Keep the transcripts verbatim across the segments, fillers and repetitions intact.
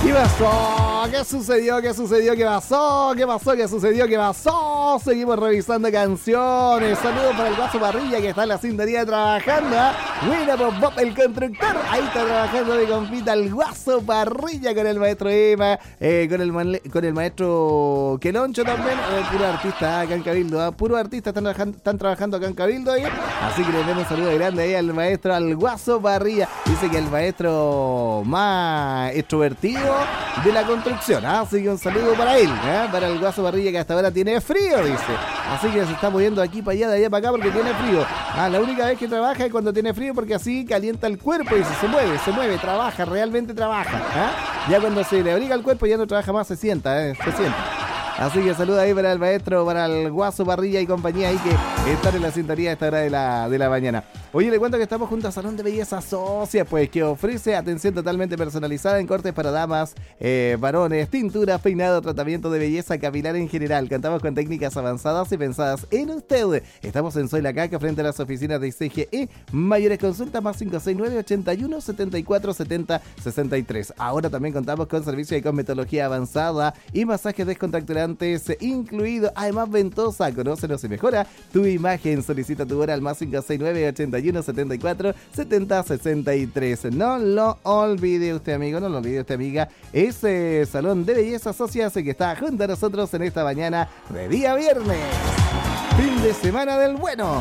¿Qué pasó? ¿Qué sucedió? ¿Qué sucedió? ¿Qué pasó? ¿Qué pasó? ¿Qué sucedió? ¿Qué pasó? Seguimos revisando canciones. Saludos para el Guaso Parrilla que está en la sintonía trabajando. Buena por Bob el constructor. Ahí está trabajando de compita el Guaso Parrilla con el maestro Emma, eh, con, el man, con el maestro Queloncho también. Eh, puro artista acá en Cabildo. ¿eh? Puro artista están trabajando, están trabajando acá en Cabildo. ¿eh? Así que le damos un saludo grande ahí al maestro, al Guaso Parrilla. Dice que el maestro más extrovertido de la construcción, ¿eh? Así que un saludo para él, ¿eh? Para el Guaso Parrilla que hasta ahora tiene frío, dice. Así que se está moviendo aquí para allá, de allá para acá porque tiene frío. Ah, la única vez que trabaja es cuando tiene frío porque así calienta el cuerpo, dice, se mueve, se mueve, trabaja, realmente trabaja. ¿eh? Ya cuando se le abriga el cuerpo ya no trabaja más, se sienta, ¿eh? se sienta. Así que saluda ahí para el maestro, para el Guaso Parrilla y compañía ahí que están en la sintonía a esta hora de la, de la mañana. Oye, le cuento que estamos junto a Salón de Belleza Socia, pues que ofrece atención totalmente personalizada en cortes para damas, eh, varones, tintura, peinado, tratamiento de belleza capilar en general. Contamos con técnicas avanzadas y pensadas en usted. Estamos en Soy La Caca, frente a las oficinas de C G E. Mayores consultas más cinco seis nueve, ochenta y uno, setenta y cuatro, setenta, sesenta y tres. Ahora también contamos con servicio de cosmetología avanzada y masajes descontracturantes incluido, además ventosa. Conócenos y mejora tu imagen. Solicita tu hora al más cinco seis nueve, ochenta y uno, setenta y cuatro, setenta, sesenta y tres. No lo olvide usted, amigo, no lo olvide usted, amiga. Ese Salón de Belleza Social que está junto a nosotros en esta mañana de día viernes, fin de semana del bueno.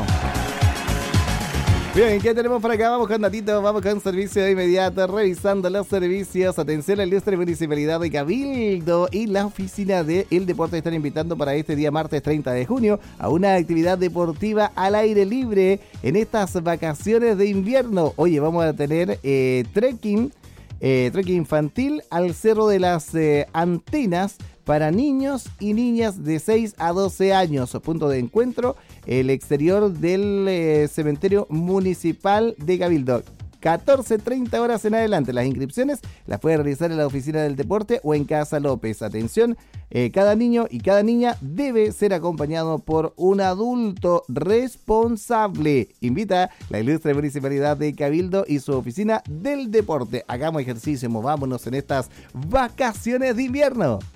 Bien, ¿qué tenemos por acá? Vamos con datito, vamos con servicio de inmediato, revisando los servicios. Atención, la ilustre Municipalidad de Cabildo y la Oficina de El Deporte están invitando para este día martes treinta de junio a una actividad deportiva al aire libre en estas vacaciones de invierno. Oye, vamos a tener eh, trekking, eh, trekking infantil al Cerro de las eh, Antenas para niños y niñas de seis a doce años. Punto de encuentro, el exterior del eh, cementerio municipal de Cabildo. catorce treinta horas en adelante. Las inscripciones las puede realizar en la oficina del deporte o en Casa López. Atención, eh, cada niño y cada niña debe ser acompañado por un adulto responsable. Invita la ilustre Municipalidad de Cabildo y su oficina del deporte. Hagamos ejercicio, movámonos en estas vacaciones de invierno.